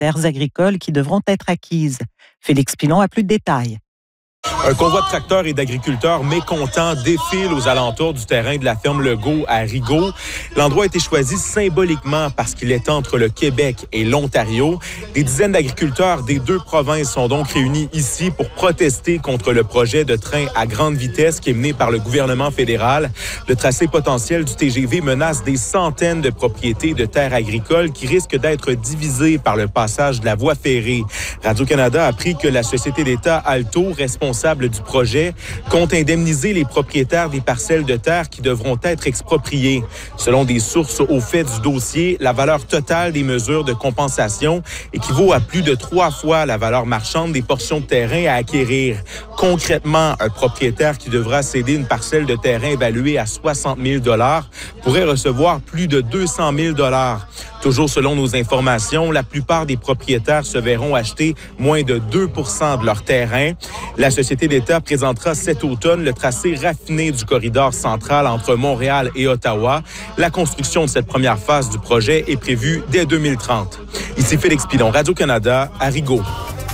terres agricoles qui devront être acquises. Félix Pilon a plus de détails. Un convoi de tracteurs et d'agriculteurs mécontents défile aux alentours du terrain de la ferme Legault à Rigaud. L'endroit a été choisi symboliquement parce qu'il est entre le Québec et l'Ontario. Des dizaines d'agriculteurs des deux provinces sont donc réunis ici pour protester contre le projet de train à grande vitesse qui est mené par le gouvernement fédéral. Le tracé potentiel du TGV menace des centaines de propriétés de terres agricoles qui risquent d'être divisées par le passage de la voie ferrée. Radio-Canada a appris que la société d'État Alto, responsable du projet, compte indemniser les propriétaires des parcelles de terre qui devront être expropriées. Selon des sources au fait du dossier, la valeur totale des mesures de compensation équivaut à plus de 3 fois la valeur marchande des portions de terrain à acquérir. Concrètement, un propriétaire qui devra céder une parcelle de terrain évaluée à 60 000 $ pourrait recevoir plus de 200 000 $. Toujours selon nos informations, la plupart des propriétaires se verront acheter moins de 2 % de leur terrain. La Société d'État présentera cet automne le tracé raffiné du corridor central entre Montréal et Ottawa. La construction de cette première phase du projet est prévue dès 2030. Ici Félix Pilon, Radio-Canada, à Rigaud.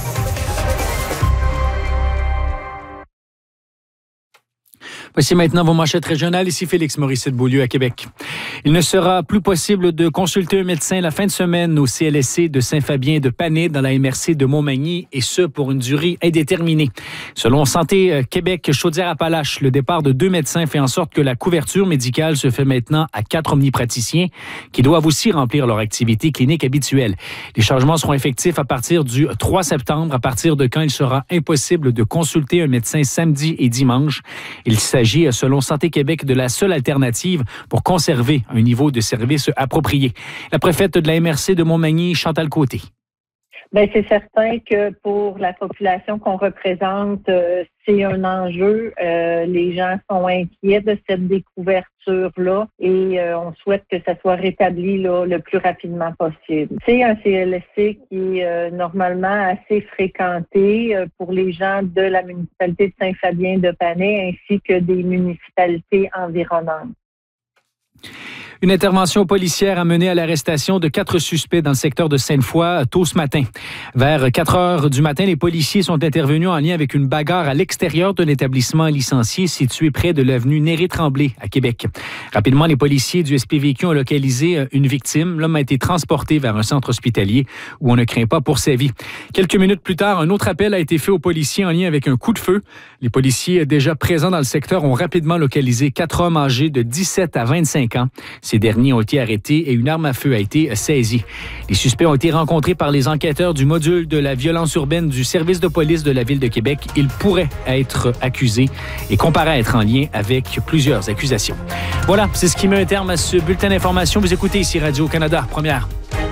Voici maintenant vos manchettes régionales. Ici Félix Morissette-Beaulieu à Québec. Il ne sera plus possible de consulter un médecin la fin de semaine au CLSC de Saint-Fabien de Panay dans la MRC de Montmagny et ce pour une durée indéterminée. Selon Santé Québec Chaudière-Appalaches, le départ de 2 médecins fait en sorte que la couverture médicale se fait maintenant à 4 omnipraticiens qui doivent aussi remplir leur activité clinique habituelle. Les changements seront effectifs à partir du 3 septembre, à partir de quand il sera impossible de consulter un médecin samedi et dimanche. Il s'agit, selon Santé Québec, de la seule alternative pour conserver un niveau de service approprié. La préfète de la MRC de Montmagny, Chantal Côté. Bien, c'est certain que pour la population qu'on représente, c'est un enjeu. Les gens sont inquiets de cette découverture-là et on souhaite que ça soit rétabli là, le plus rapidement possible. C'est un CLSC qui est normalement assez fréquenté pour les gens de la municipalité de Saint-Fabien de Panay ainsi que des municipalités environnantes. Une intervention policière a mené à l'arrestation de 4 suspects dans le secteur de Sainte-Foy tôt ce matin. Vers 4 heures du matin, les policiers sont intervenus en lien avec une bagarre à l'extérieur d'un établissement licencié situé près de l'avenue Néré-Tremblay à Québec. Rapidement, les policiers du SPVQ ont localisé une victime. L'homme a été transporté vers un centre hospitalier où on ne craint pas pour sa vie. Quelques minutes plus tard, un autre appel a été fait aux policiers en lien avec un coup de feu. Les policiers déjà présents dans le secteur ont rapidement localisé 4 hommes âgés de 17 à 25 ans. Ces derniers ont été arrêtés et une arme à feu a été saisie. Les suspects ont été rencontrés par les enquêteurs du module de la violence urbaine du service de police de la Ville de Québec. Ils pourraient être accusés et comparaître en lien avec plusieurs accusations. Voilà, c'est ce qui met un terme à ce bulletin d'information. Vous écoutez ici Radio-Canada, première.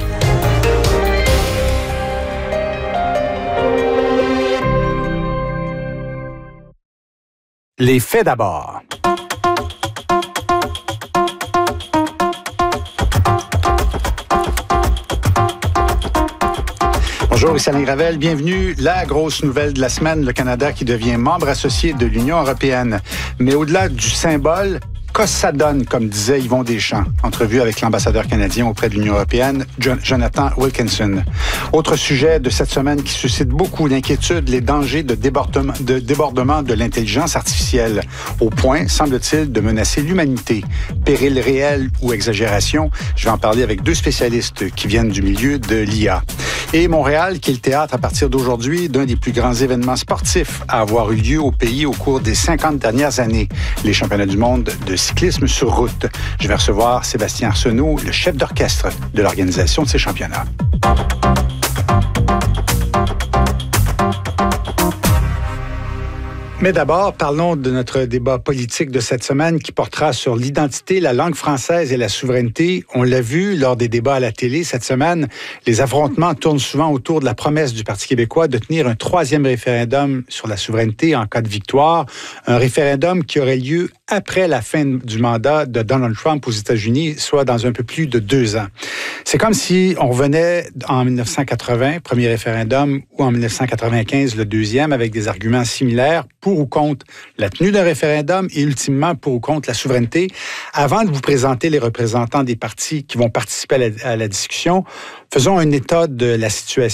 Les faits d'abord. Bonjour, ici Alain Gravel. Bienvenue. La grosse nouvelle de la semaine, le Canada qui devient membre associé de l'Union européenne. Mais au-delà du symbole, qu'est-ce que ça donne, comme disait Yvon Deschamps? Entrevue avec l'ambassadeur canadien auprès de l'Union européenne, Jonathan Wilkinson. Autre sujet de cette semaine qui suscite beaucoup d'inquiétude, les dangers de débordement de l'intelligence artificielle, au point, semble-t-il, de menacer l'humanité. Péril réel ou exagération? Je vais en parler avec 2 spécialistes qui viennent du milieu de l'IA. Et Montréal, qui est le théâtre à partir d'aujourd'hui d'un des plus grands événements sportifs à avoir eu lieu au pays au cours des 50 dernières années, les championnats du monde de cyclisme sur route. Je vais recevoir Sébastien Arsenault, le chef d'orchestre de l'organisation de ces championnats. Mais d'abord, parlons de notre débat politique de cette semaine qui portera sur l'identité, la langue française et la souveraineté. On l'a vu lors des débats à la télé cette semaine, les affrontements tournent souvent autour de la promesse du Parti québécois de tenir un 3e référendum sur la souveraineté en cas de victoire, un référendum qui aurait lieu après la fin du mandat de Donald Trump aux États-Unis, soit dans un peu plus de 2 ans. C'est comme si on revenait en 1980, premier référendum, ou en 1995, le 2e, avec des arguments similaires pour ou contre la tenue d'un référendum et ultimement pour ou contre la souveraineté. Avant de vous présenter les représentants des partis qui vont participer à la discussion, faisons un état de la situation